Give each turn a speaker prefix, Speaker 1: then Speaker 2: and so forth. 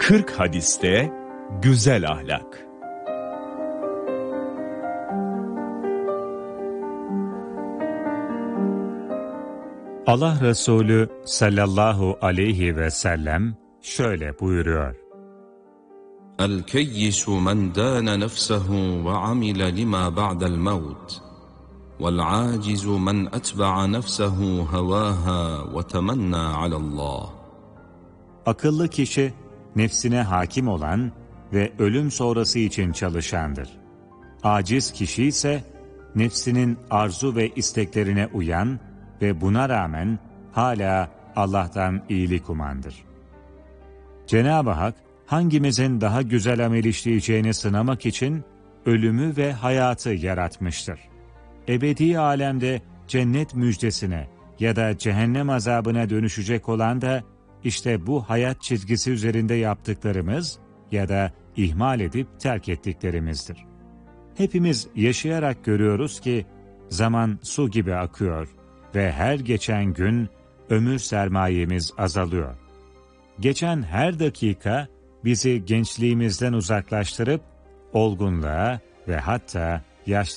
Speaker 1: 40 hadiste güzel ahlak. Allah Resulü sallallahu aleyhi ve sellem şöyle buyuruyor.
Speaker 2: El-keyyisu men dâne nefsehu ve amile lima ba'del mevt. Vel-âcizu men etba'a nefsehu hevâha ve temennâ alallah.
Speaker 3: Akıllı kişi, nefsine hakim olan ve ölüm sonrası için çalışandır. Aciz kişi ise, nefsinin arzu ve isteklerine uyan ve buna rağmen hala Allah'tan iyilik umandır. Cenab-ı Hak, hangimizin daha güzel amel işleyeceğini sınamak için ölümü ve hayatı yaratmıştır. Ebedi alemde cennet müjdesine ya da cehennem azabına dönüşecek olan da işte bu hayat çizgisi üzerinde yaptıklarımız ya da ihmal edip terk ettiklerimizdir. Hepimiz yaşayarak görüyoruz ki zaman su gibi akıyor ve her geçen gün ömür sermayemiz azalıyor. Geçen her dakika bizi gençliğimizden uzaklaştırıp olgunluğa ve hatta yaşlılığa